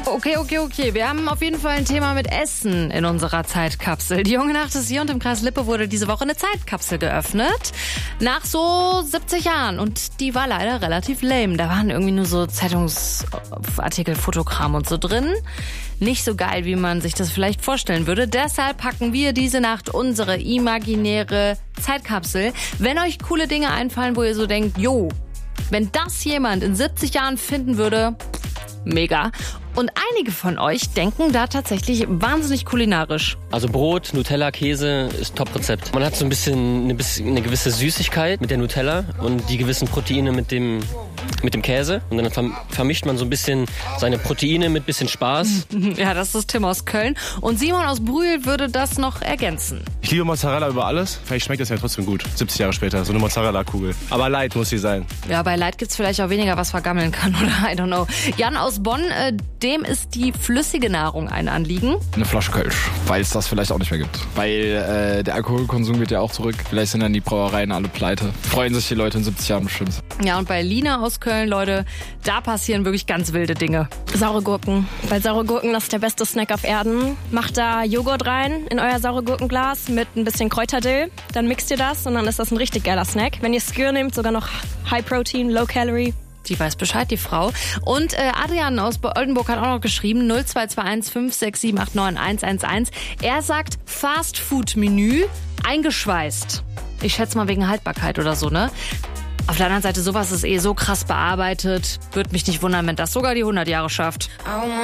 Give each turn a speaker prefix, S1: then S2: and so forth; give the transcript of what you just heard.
S1: Okay. Wir haben auf jeden Fall ein Thema mit Essen in unserer Zeitkapsel. Die Junge Nacht ist hier und im Kreis Lippe wurde diese Woche eine Zeitkapsel geöffnet. Nach so 70 Jahren. Und die war leider relativ lame. Da waren irgendwie nur so Zeitungsartikel, Fotokram und so drin. Nicht so geil, wie man sich das vielleicht vorstellen würde. Deshalb packen wir diese Nacht unsere imaginäre Zeitkapsel. Wenn euch coole Dinge einfallen, wo ihr so denkt, jo, wenn das jemand in 70 Jahren finden würde, mega. Und einige von euch denken da tatsächlich wahnsinnig kulinarisch.
S2: Also Brot, Nutella, Käse ist Top-Rezept. Man hat so ein bisschen eine gewisse Süßigkeit mit der Nutella und die gewissen Proteine mit dem Käse. Und dann vermischt man so ein bisschen seine Proteine mit bisschen Spaß.
S1: Ja, das ist Tim aus Köln. Und Simon aus Brühl würde das noch ergänzen.
S3: Ich liebe Mozzarella über alles. Vielleicht schmeckt das ja trotzdem gut. 70 Jahre später, so eine Mozzarella-Kugel. Aber light muss sie sein.
S1: Ja, bei Light gibt's vielleicht auch weniger, was vergammeln kann, oder? I don't know. Jan aus Bonn, dem ist die flüssige Nahrung ein Anliegen.
S4: Eine Flasche Kölsch, weil es das vielleicht auch nicht mehr gibt. Weil der Alkoholkonsum geht ja auch zurück. Vielleicht sind dann die Brauereien alle pleite. Freuen sich die Leute in 70 Jahren bestimmt.
S1: Ja, und bei Lina aus Köln, Leute, da passieren wirklich ganz wilde Dinge.
S5: Saure Gurken. Weil saure Gurken, das ist der beste Snack auf Erden. Macht da Joghurt rein in euer saure Gurkenglas mit ein bisschen Kräuterdill. Dann mixt ihr das und dann ist das ein richtig geiler Snack. Wenn ihr Skür nehmt, sogar noch High Protein, Low Calorie.
S1: Die weiß Bescheid, die Frau. Und Adrian aus Oldenburg hat auch noch geschrieben, 0221 567 89 111. Er sagt Fast-Food-Menü eingeschweißt. Ich schätze mal wegen Haltbarkeit oder so, ne? Auf der anderen Seite, sowas ist so krass bearbeitet. Würde mich nicht wundern, wenn das sogar die 100 Jahre schafft.